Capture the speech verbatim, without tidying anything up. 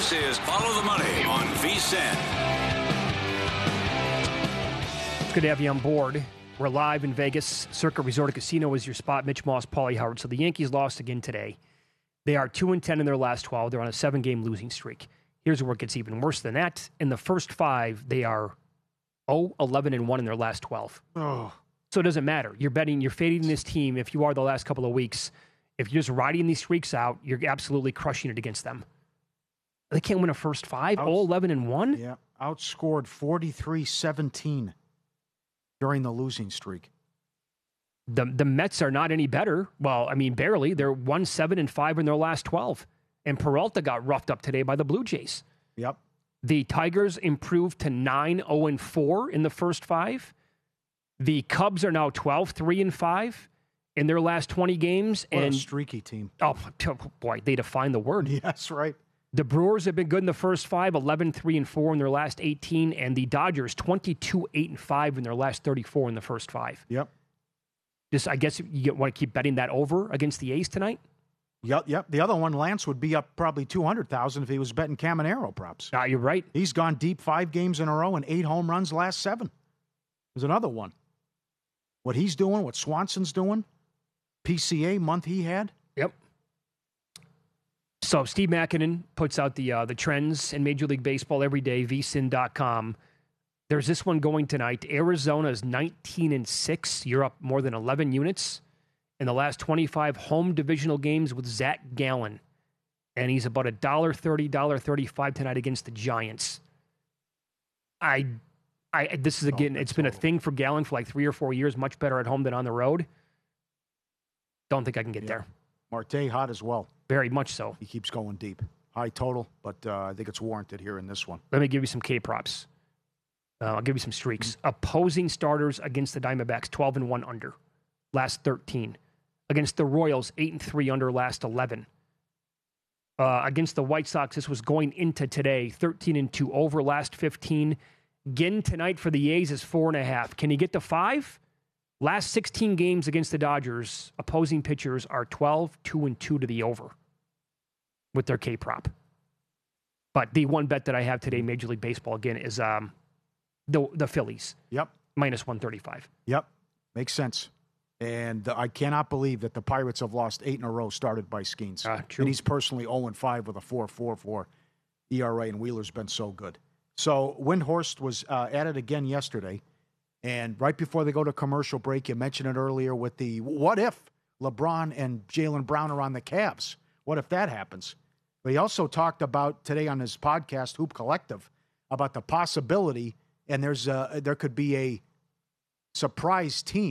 This is Follow the Money on V S I N. It's good to have you on board. We're live in Vegas. Circa Resort and Casino is your spot. Mitch Moss, Paulie Howard. So the Yankees lost again today. They are two and ten in their last twelve. They're on a seven-game losing streak. Here's where it gets even worse than that. In the first five, they are oh, eleven, and one in their last twelve. Oh. So it doesn't matter. You're betting, you're fading this team if you are the last couple of weeks. If you're just riding these streaks out, you're absolutely crushing it against them. They can't win a first five, Outs- oh, eleven, and one? Yeah, outscored forty-three seventeen during the losing streak. The the Mets are not any better. Well, I mean, barely. They're one, seven, and five in their last twelve. And Peralta got roughed up today by the Blue Jays. Yep. The Tigers improved to nine, oh, and four in the first five. The Cubs are now twelve, three, and five in their last twenty games. What and a streaky team. Oh, boy, they defined the word. Yes, right. The Brewers have been good in the first five, eleven, three, and four in their last eighteen. And the Dodgers, twenty-two, eight, and five in their last thirty-four in the first five. Yep. Just, I guess you want to keep betting that over against the A's tonight? Yep, yep. The other one, Lance, would be up probably two hundred thousand if he was betting Caminero props. Ah, you're right. He's gone deep five games in a row and eight home runs last seven. There's another one. What he's doing, what Swanson's doing, P C A month he had. Yep. So Steve Makinen puts out the uh, the trends in Major League Baseball every day, V S I N dot com. There's this one going tonight. Arizona is nineteen and six. You're up more than eleven units in the last twenty-five home divisional games with Zach Gallen. And he's about one dollar thirty, one dollar thirty-five tonight against the Giants. I, I this is, again, it's been a thing for Gallen for like three or four years, much better at home than on the road. Don't think I can get Yeah. there. Marte hot as well. Very much so. He keeps going deep. High total, but uh, I think it's warranted here in this one. Let me give you some K-props. Uh, I'll give you some streaks. Mm-hmm. Opposing starters against the Diamondbacks, twelve and one under, last thirteen. Against the Royals, eight and three under, last eleven. Uh, against the White Sox, this was going into today, thirteen and two over, last fifteen. Again tonight for the A's is four and a half. Can he get to five? Last sixteen games against the Dodgers, opposing pitchers are twelve, two, and two to the over with their K-prop. But the one bet that I have today, Major League Baseball, again, is um, the the Phillies. Yep. Minus one thirty-five. Yep. Makes sense. And uh, I cannot believe that the Pirates have lost eight in a row started by Skeens. Uh, true. And he's personally oh and five with a four point four four E R A, and Wheeler's been so good. So Windhorst was uh, at it again yesterday. And right before they go to commercial break, you mentioned it earlier with the what if LeBron and Jaylen Brown are on the Cavs? What if that happens? But he also talked about today on his podcast, Hoop Collective, about the possibility, and there's a, there could be a surprise team